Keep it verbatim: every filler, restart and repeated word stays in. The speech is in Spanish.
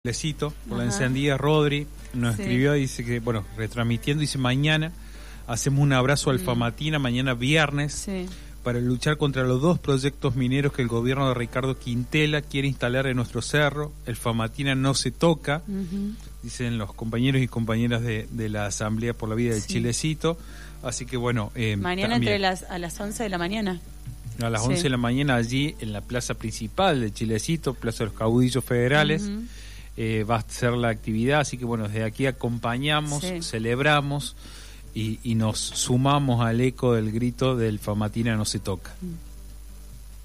Lecito, por la Ajá. encendida, Rodri nos Sí. escribió y dice que, bueno, retransmitiendo, dice mañana hacemos un abrazo al Mm. Famatina, mañana viernes, Sí. para luchar contra los dos proyectos mineros que el gobierno de Ricardo Quintela quiere instalar en nuestro cerro. El Famatina no se toca, Uh-huh. dicen los compañeros y compañeras de, de la Asamblea por la Vida del Sí. Chilecito. Así que bueno, eh, Mañana también, entre las a las once de la mañana. a las Sí. once de la mañana allí en la plaza principal de Chilecito, Plaza de los Caudillos Federales. Uh-huh. Eh, va a ser la actividad, así que bueno, desde aquí acompañamos, Sí. celebramos y, y nos sumamos al eco del grito del Famatina no se toca. Mm.